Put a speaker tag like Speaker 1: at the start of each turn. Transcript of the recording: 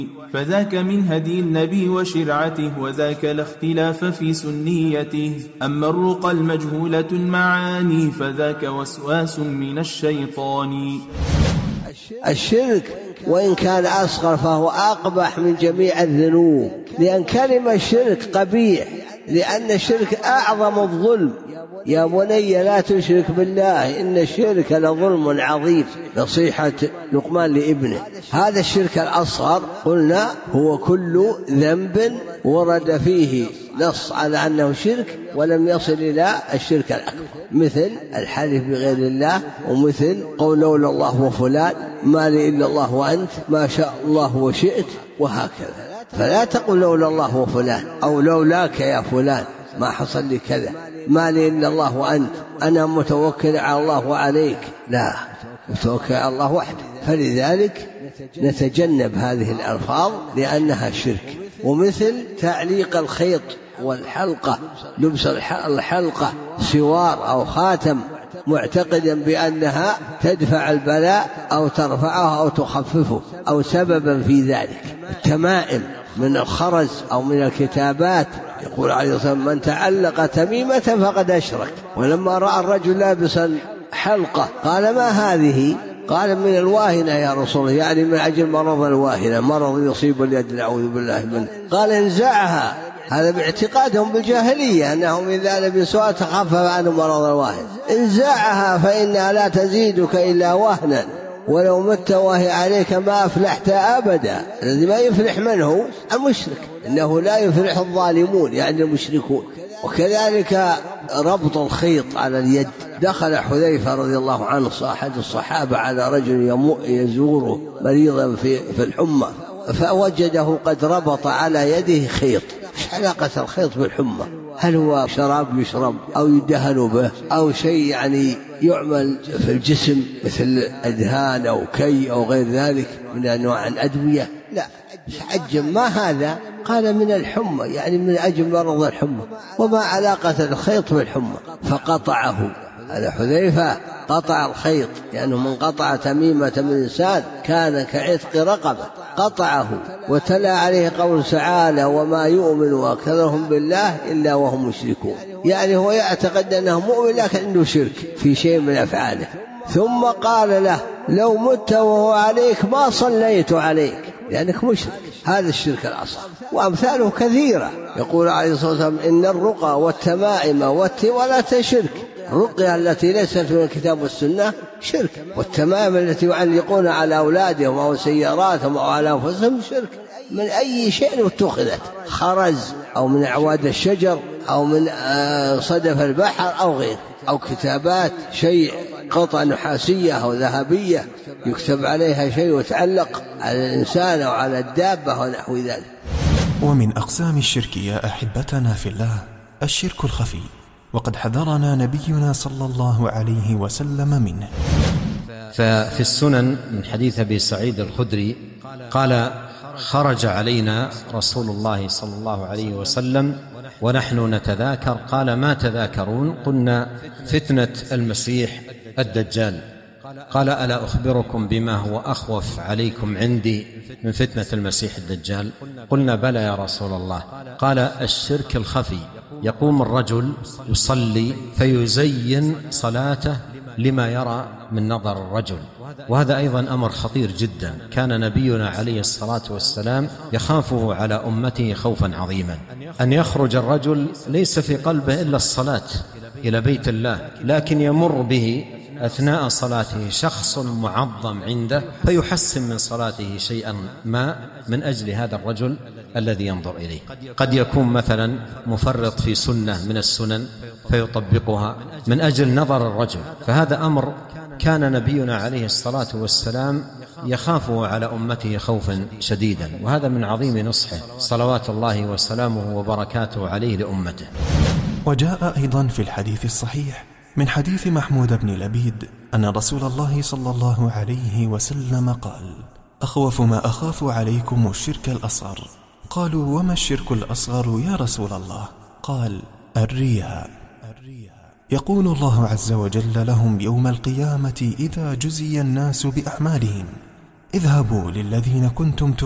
Speaker 1: فذاك من هدي النبي وشرعته، وذاك لا اختلاف في سنيته. أما الرقى المجهولة المعاني فذاك وسواس من الشيطان.
Speaker 2: الشرك وإن كان أصغر فهو أقبح من جميع الذنوب، لأن كلمة الشرك قبيح، لأن الشرك أعظم الظلم. يا بني لا تشرك بالله إن الشرك لظلم عظيم، نصيحة لقمان لابنه. هذا الشرك الأصغر قلنا هو كل ذنب ورد فيه نص على أنه شرك ولم يصل إلى الشرك الأكبر، مثل الحلف بغير الله، ومثل قول لولا الله وفلان، ما لي إلا الله وأنت، ما شاء الله وشئت، وهكذا. فلا تقل لولا الله وفلان أو لولاك يا فلان ما حصل لي كذا، ما لي إلا الله وأنت، أنا متوكل على الله وعليك. لا، متوكل على الله وحده. فلذلك نتجنب هذه الألفاظ لأنها شرك. ومثل تعليق الخيط والحلقة، لبس الحلقة سوار أو خاتم معتقدا بأنها تدفع البلاء أو ترفعه أو تخففه أو سببا في ذلك. التمائم من الخرز أو من الكتابات، يقول عليه الصلاة والسلام من تعلق تميمة فقد أشرك. ولما رأى الرجل لابسا حلقة قال ما هذه؟ قال من الواهنة يا رسول الله، يعني من أجل مرض الواهنة، مرض يصيب اليد نعوذ بالله منه. قال انزعها. هذا باعتقادهم بالجاهلية أنهم إذا لبسوها تخفف عنهم مرض الواهن. انزعها فإنها لا تزيدك إلا وهنا، ولو مت وهي عليك ما أفلحت أبدا. الذي ما يفلح من هو؟ المشرك. إنه لا يفلح الظالمون يعني المشركون. وكذلك ربط الخيط على اليد. دخل حذيفة رضي الله عنه أحد الصحابة على رجل يزوره مريضا في الحمى، فوجده قد ربط على يده خيط. ايش علاقة الخيط بالحمى؟ هل هو شراب يشرب أو يدهن به أو شيء يعني يعمل في الجسم مثل أدهان أو كي أو غير ذلك من أنواع الأدوية؟ لا. عجب ما هذا؟ قال من الحمى، يعني من أجل مرض الحمى. وما علاقة الخيط بالحمى؟ فقطعه. هذا حذيفة قطع الخيط، لأنه من قطع تميمة من إنسان كان كعتق رقبة، قطعه. وتلا عليه قول تعالى وما يؤمن أكثرهم بالله إلا وهم مشركون، يعني هو يعتقد أنه مؤمن لكن عنده شرك في شيء من أفعاله. ثم قال له لو مت وهو عليك ما صليت عليك، لأنك مشرك. هذا الشرك الأصغر، وأمثاله كثيرة. يقول عليه الصلاة والسلام إن الرقى والتمائم والتولة شرك. الرقية التي ليست من الكتاب والسنة شرك، والتمائم التي يعلقون على أولادهم أو سياراتهم أو على أنفسهم شرك. من أي شيء اتخذت، خرز أو من أعواد الشجر أو من صدف البحر أو غيره، أو كتابات شيء قطعة نحاسية أو ذهبية يكتب عليها شيء وتعلق على الإنسان أو على الدابة ونحو ذلك.
Speaker 3: ومن أقسام الشرك يا أحبتنا في الله الشرك الخفي، وقد حذرنا نبينا صلى الله عليه وسلم منه.
Speaker 4: ففي السنن من حديث أبي سعيد الخدري قال خرج علينا رسول الله صلى الله عليه وسلم ونحن نتذاكر، قال ما تذاكرون؟ قلنا فتنة المسيح الدجال. قال ألا أخبركم بما هو أخوف عليكم عندي من فتنة المسيح الدجال؟ قلنا بلى يا رسول الله. قال الشرك الخفي، يقوم الرجل يصلي فيزين صلاته لما يرى من نظر الرجل، وهذا أيضا أمر خطير جدا. كان نبينا عليه الصلاة والسلام يخافه على أمته خوفا عظيما، أن يخرج الرجل ليس في قلبه إلا الصلاة إلى بيت الله، لكن يمر به أثناء صلاته شخص معظم عنده فيحسن من صلاته شيئا ما من أجل هذا الرجل الذي ينظر إليه. قد يكون مثلا مفرط في سنة من السنن فيطبقها من أجل نظر الرجل، فهذا أمر كان نبينا عليه الصلاة والسلام يخافه على أمته خوفا شديدا، وهذا من عظيم نصحه صلوات الله وسلامه وبركاته عليه لأمته.
Speaker 3: وجاء أيضا في الحديث الصحيح من حديث محمود بن لبيد أن رسول الله صلى الله عليه وسلم قال أخوف ما أخاف عليكم الشرك الأصغر. قالوا وما الشرك الأصغر يا رسول الله؟ قال الرياء. يقول الله عز وجل لهم يوم القيامة إذا جزي الناس بأعمالهم اذهبوا للذين كنتم